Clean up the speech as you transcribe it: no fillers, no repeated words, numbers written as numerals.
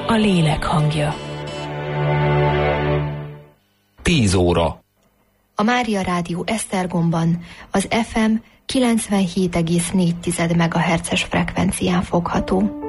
a lélek hangja. 10 óra. A Mária Rádió Esztergomban az FM 97,4 MHz-es frekvencián fogható.